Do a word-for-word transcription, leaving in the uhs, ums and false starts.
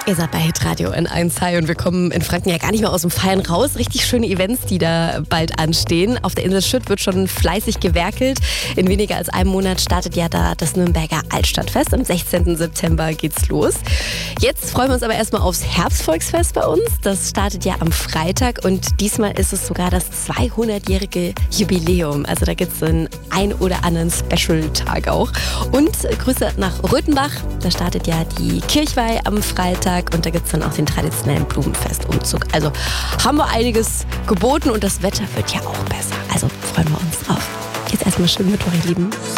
Ihr seid bei Hitradio N eins Hi und wir kommen in Franken ja gar nicht mehr aus dem Feiern raus. Richtig schöne Events, die da bald anstehen. Auf der Insel Schütt wird schon fleißig gewerkelt. In weniger als einem Monat startet ja da das Nürnberger Altstadtfest. Am sechzehnten September geht's los. Jetzt freuen wir uns aber erstmal aufs Herbstvolksfest bei uns. Das startet ja am Freitag und diesmal ist es sogar das zweihundertjährige Jubiläum. Also da gibt's einen ein oder anderen Special-Tag auch. Und Grüße nach Röthenbach. Da startet ja die Kirchweih am Freitag. Und da gibt es dann auch den traditionellen Blumenfestumzug. Also haben wir einiges geboten und das Wetter wird ja auch besser. Also freuen wir uns drauf. Jetzt erstmal schön mit euch, Lieben.